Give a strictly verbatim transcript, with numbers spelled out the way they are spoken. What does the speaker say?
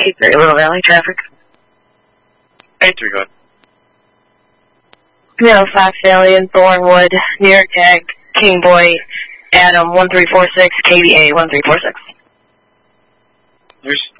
eight three, Little Valley, traffic. eight three, go ahead. No, Fox Valley and Thornwood, New York Tag, King Boy, Adam, one three four six, K B A, one three four six. There's